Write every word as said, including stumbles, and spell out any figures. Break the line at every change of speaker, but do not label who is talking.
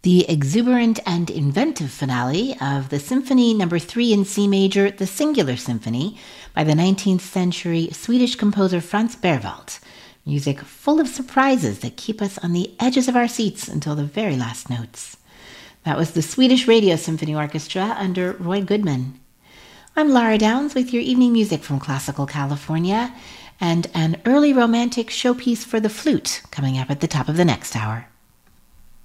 the exuberant and inventive finale of the Symphony Number three in C Major, the Singular Symphony, by the nineteenth century Swedish composer Franz Berwald. Music full of surprises that keep us on the edges of our seats until the very last notes. That was the Swedish Radio Symphony Orchestra under Roy Goodman. I'm Lara Downs with your evening music from Classical California and an early romantic showpiece for the flute coming up at the top of the next hour.